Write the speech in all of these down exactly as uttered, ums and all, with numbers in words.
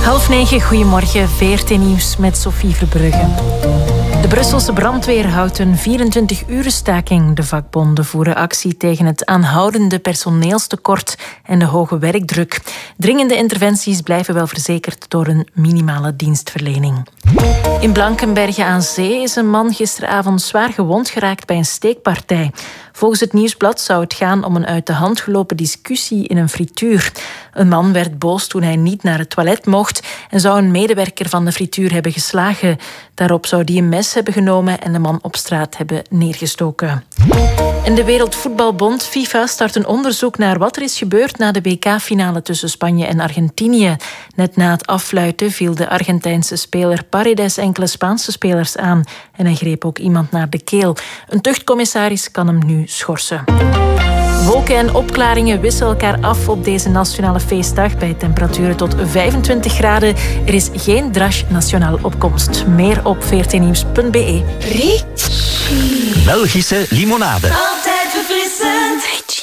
Half negen, goedemorgen, V R T Nieuws met Sophie Verbrugge. De Brusselse brandweer houdt een vierentwintig-uren staking. De vakbonden voeren actie tegen het aanhoudende personeelstekort en de hoge werkdruk. Dringende interventies blijven wel verzekerd door een minimale dienstverlening. In Blankenberge aan Zee is een man gisteravond zwaar gewond geraakt bij een steekpartij. Volgens het Nieuwsblad zou het gaan om een uit de hand gelopen discussie in een frituur. Een man werd boos toen hij niet naar het toilet mocht en zou een medewerker van de frituur hebben geslagen. Daarop zou die een mes hebben genomen en de man op straat hebben neergestoken. En de Wereldvoetbalbond FIFA start een onderzoek naar wat er is gebeurd na de W K-finale tussen Spanje en Argentinië. Net na het affluiten viel de Argentijnse speler Paredes enkele Spaanse spelers aan en hij greep ook iemand naar de keel. Een tuchtcommissaris kan hem nu schorsen. Wolken en opklaringen wisselen elkaar af op deze nationale feestdag bij temperaturen tot vijfentwintig graden. Er is geen drash nationaal opkomst. Meer op v r t nieuws punt b e. Belgische limonade. Altijd verfrissend.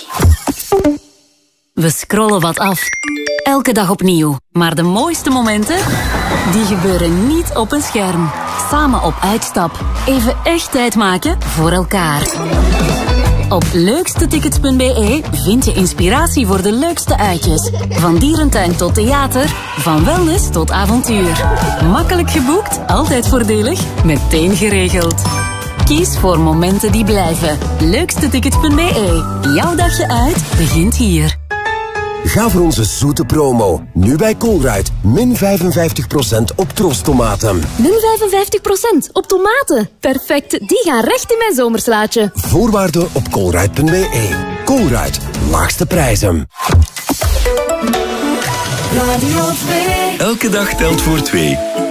We scrollen wat af. Elke dag opnieuw. Maar de mooiste momenten, die gebeuren niet op een scherm. Samen op uitstap. Even echt tijd maken voor elkaar. Op leukstetickets punt b e vind je inspiratie voor de leukste uitjes. Van dierentuin tot theater, van wellness tot avontuur. Makkelijk geboekt, altijd voordelig, meteen geregeld. Kies voor momenten die blijven. leukstetickets punt b e. Jouw dagje uit begint hier. Ga voor onze zoete promo. Nu bij Colruyt. Min vijfenvijftig procent op trostomaten. Min vijfenvijftig procent op tomaten. Perfect, die gaan recht in mijn zomerslaatje. Voorwaarden op colruyt punt b e. Colruyt, laagste prijzen. Radio twee. Elke dag telt voor twee.